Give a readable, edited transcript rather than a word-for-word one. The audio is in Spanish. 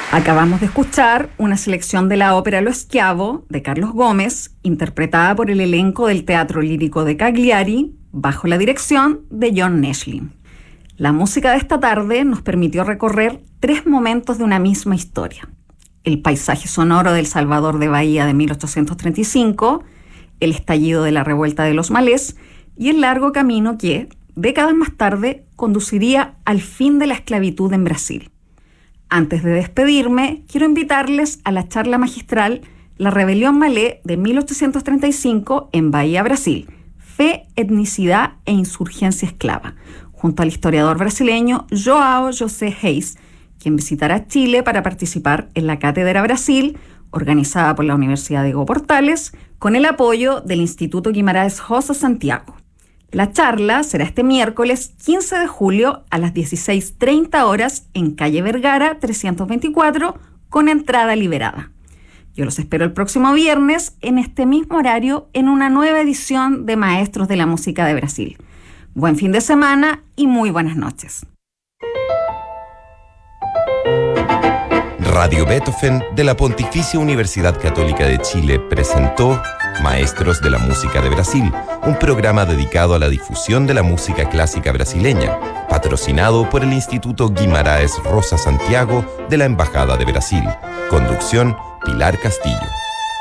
Acabamos de escuchar una selección de la ópera Lo Schiavo, de Carlos Gómez, interpretada por el elenco del Teatro Lírico de Cagliari, bajo la dirección de Jon Neschlin. La música de esta tarde nos permitió recorrer 3 momentos de una misma historia: el paisaje sonoro del Salvador de Bahía de 1835, el estallido de la revuelta de los malés y el largo camino que, décadas más tarde, conduciría al fin de la esclavitud en Brasil. Antes de despedirme, quiero invitarles a la charla magistral La Rebelión Malé de 1835 en Bahía, Brasil, Fe, Etnicidad e Insurgencia Esclava, junto al historiador brasileño João José Reis, quien visitará Chile para participar en la Cátedra Brasil, organizada por la Universidad Diego Portales, con el apoyo del Instituto Guimarães Rosa Santiago. La charla será este miércoles 15 de julio a las 16:30 horas en calle Vergara 324, con entrada liberada. Yo los espero el próximo viernes en este mismo horario en una nueva edición de Maestros de la Música de Brasil. Buen fin de semana y muy buenas noches. Radio Beethoven de la Pontificia Universidad Católica de Chile presentó Maestros de la Música de Brasil, un programa dedicado a la difusión de la música clásica brasileña, patrocinado por el Instituto Guimarães Rosa Santiago de la Embajada de Brasil. Conducción: Pilar Castillo.